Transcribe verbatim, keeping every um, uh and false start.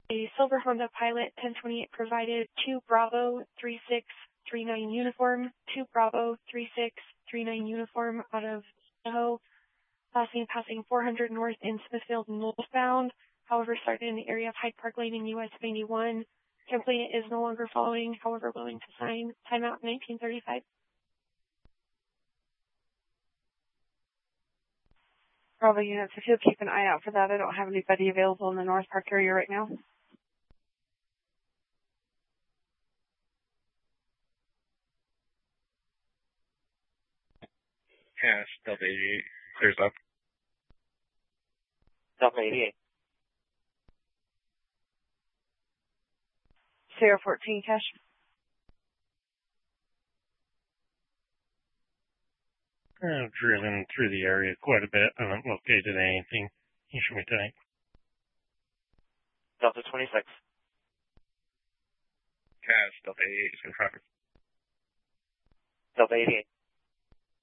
A Silver Honda Pilot ten twenty-eight provided two Bravo three six three nine uniform, two Bravo three six three nine uniform out of Idaho, passing passing four hundred north in Smithfield northbound, however started in the area of Hyde Park Lane in U S ninety-one. Complainant is no longer following, however willing to sign. Timeout nineteen thirty-five. Bravo units, if you'll keep an eye out for that, I don't have anybody available in the North Park area right now. Cash, Delta eighty-eight, clears up. Delta eighty-eight. Sierra fourteen, Cash. I've driven through the area quite a bit. I haven't located anything. You should be tight. Delta twenty-six. Cash, Delta eighty-eight is in traffic. Delta eighty-eight.